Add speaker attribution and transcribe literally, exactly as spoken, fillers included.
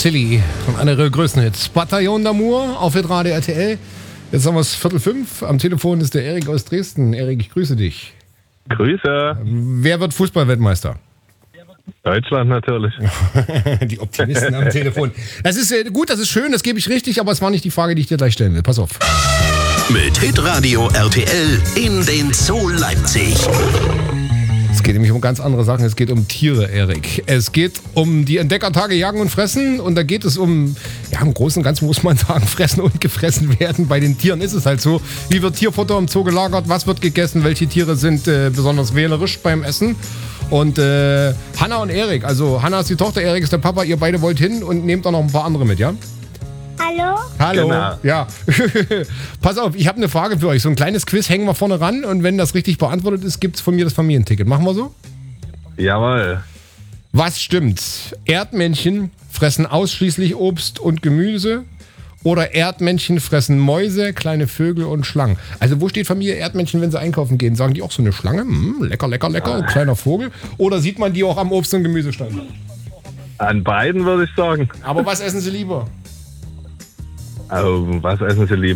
Speaker 1: Silly von einer ihrer größten Hits. Bataillon d'Amour auf Hitradio R T L. Jetzt haben wir es Viertel fünf. Am Telefon ist der Erik aus Dresden. Erik, ich grüße dich.
Speaker 2: Grüße.
Speaker 1: Wer wird Fußballweltmeister?
Speaker 2: Deutschland natürlich.
Speaker 1: Die Optimisten am Telefon. Das ist äh, gut, das ist schön, das gebe ich richtig, aber es war nicht die Frage, die ich dir gleich stellen will. Pass auf.
Speaker 3: Mit Hitradio R T L in den Zoo Leipzig.
Speaker 1: Es geht nämlich um ganz andere Sachen. Es geht um Tiere, Erik. Es geht um die Entdeckertage Jagen und Fressen. Und da geht es um, ja, im Großen und Ganzen muss man sagen, fressen und gefressen werden. Bei den Tieren ist es halt so. Wie wird Tierfutter im Zoo gelagert? Was wird gegessen? Welche Tiere sind äh, besonders wählerisch beim Essen? Und äh, Hanna und Erik, also Hanna ist die Tochter, Erik ist der Papa. Ihr beide wollt hin und nehmt auch noch ein paar andere mit, ja?
Speaker 4: Hallo?
Speaker 1: Hallo.
Speaker 2: Genau.
Speaker 1: Ja. Pass auf, ich habe eine Frage für euch. So ein kleines Quiz hängen wir vorne ran und wenn das richtig beantwortet ist, gibt es von mir das Familienticket. Machen wir so?
Speaker 2: Jawohl.
Speaker 1: Was stimmt? Erdmännchen fressen ausschließlich Obst und Gemüse oder Erdmännchen fressen Mäuse, kleine Vögel und Schlangen? Also wo steht Familie Erdmännchen, wenn sie einkaufen gehen? Sagen die auch so eine Schlange? Hm, lecker, lecker, lecker, ein kleiner Vogel. Oder sieht man die auch am Obst- und Gemüsestand?
Speaker 2: An beiden würde ich sagen.
Speaker 1: Aber was essen sie lieber?
Speaker 2: Oh, was essen Sie lieber?